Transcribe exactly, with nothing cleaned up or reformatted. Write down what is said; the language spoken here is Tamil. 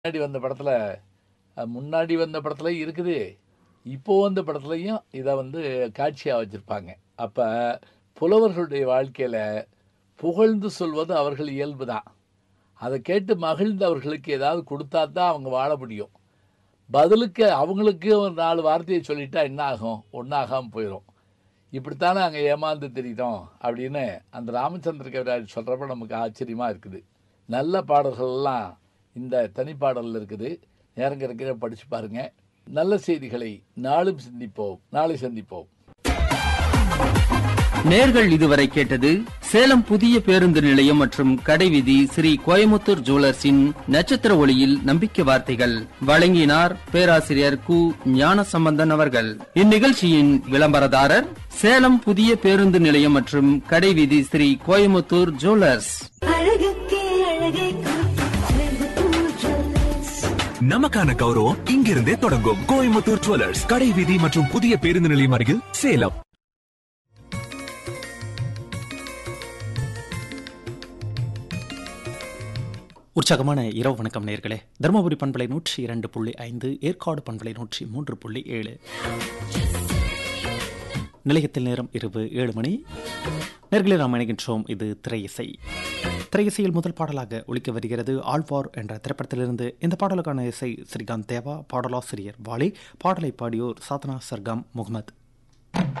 முன்னாடி வந்த படத்துல அ முன்னாடி வந்த படத்துல இருக்குது. இப்போ வந்த படத்துலயும் இத வந்து காட்சியா வச்சிருப்பாங்க. அப்ப புலவர்களுடைய வாழ்க்கையில புகழ்ந்து சொல்வது அவர்கள் இயல்பு தான். அத கேட்டு மகிழ்ந்து அவர்களுக்கு ஏதாவது குடுத்தா தான் அவங்க வாழ முடியும். பதிலுக்கு அவங்களுக்கு ஒரு நாலு வார்த்தைய சொல்லிட்டா என்ன ஆகும்? ஒண்ணும் ஆகாம போயிரும். இப்படித்தானே நாங்க ஏமாந்து திரியிறோம் அப்படின்னு அந்த ராமச்சந்திர கவிராஜ் சொல்றப்ப நமக்கு ஆச்சரியமா இருக்குது. நல்ல பாடல்கள்லாம் இந்த தனிப்பாடல்ல இருக்குது. நேரம் கிடைக்கையில படிச்சு பாருங்க. நல்ல செய்திகளை நாளும் சிந்திப்போம். நாளை சந்திப்போம். நேர்கள் இதுவரை கேட்டது சேலம் புதிய பேருந்து நிலையம் மற்றும் கடைவீதி ஸ்ரீ கோயமுத்தூர் ஜுவல்லர்ஸின் நட்சத்திர ஒளியில் நம்பிக்கை வார்த்தைகள் வழங்கினார் பேராசிரியர் கு ஞானசம்பந்தன் அவர்கள். இந்நிகழ்ச்சியின் விளம்பரதாரர் சேலம் புதிய பேருந்து நிலையம் மற்றும் கடைவீதி ஸ்ரீ கோயமுத்தூர் ஜுவல்லர்ஸ். நமக்கான கௌரவம் இங்கிருந்தே தொடங்கும். கோயமுத்தூர் ஜுவல்லர்ஸ், கடைவீதி மற்றும் புதிய பேருந்து நிலையம் அருகில் சேலம். உற்சாகமான இரவு வணக்கம் நேயர்களே. தருமபுரி பண்பலை நூற்றி இரண்டு புள்ளி ஐந்து, ஏற்காடு பண்பலை நூற்றி மூன்று புள்ளி ஏழு. நிலையத்தில் நேரம் இரவு ஏழு மணி. நேர்களை நாம் இணைகின்றோம். இது திரையிசை. திரையிசையில் முதல் பாடலாக ஒலிக்க வருகிறது ஆழ்வார் என்ற திரைப்படத்திலிருந்து. இந்த பாடலுக்கான இசை ஸ்ரீகாந்த் தேவா, பாடலாசிரியர் வாலி, பாடலை பாடியோர் சாதனா சர்காம் முகமது.